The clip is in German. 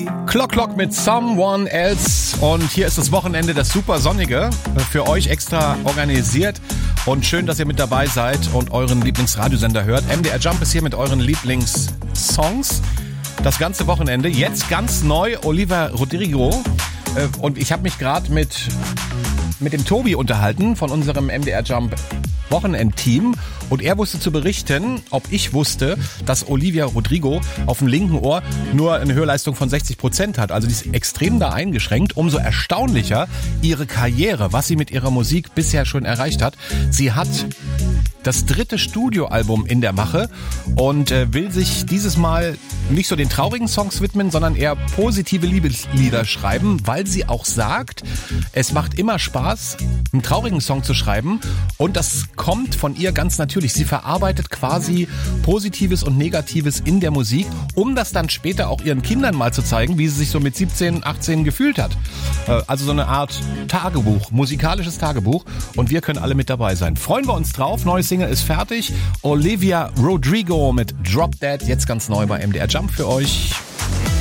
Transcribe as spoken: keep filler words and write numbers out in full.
Clock Clock mit Someone Else und hier ist das Wochenende, das super sonnige, für euch extra organisiert und schön, dass ihr mit dabei seid und euren Lieblingsradiosender hört. M D R Jump ist hier mit euren Lieblingssongs das ganze Wochenende. Jetzt ganz neu Olivia Rodrigo und ich habe mich gerade mit, mit dem Tobi unterhalten von unserem M D R Jump Wochenendteam und er wusste zu berichten, ob ich wusste, dass Olivia Rodrigo auf dem linken Ohr nur eine Hörleistung von sechzig Prozent hat. Also die ist extrem da eingeschränkt. Umso erstaunlicher ihre Karriere, was sie mit ihrer Musik bisher schon erreicht hat. Sie hat das dritte Studioalbum in der Mache und äh, will sich dieses Mal nicht so den traurigen Songs widmen, sondern eher positive Liebeslieder schreiben, weil sie auch sagt, es macht immer Spaß, einen traurigen Song zu schreiben und das kommt von ihr ganz natürlich. Sie verarbeitet quasi Positives und Negatives in der Musik, um das dann später auch ihren Kindern mal zu zeigen, wie sie sich so mit siebzehn, achtzehn gefühlt hat. Äh, also so eine Art Tagebuch, musikalisches Tagebuch und wir können alle mit dabei sein. Freuen wir uns drauf, neues Single ist fertig. Olivia Rodrigo mit Drop Dead, jetzt ganz neu bei M D R Jump für euch.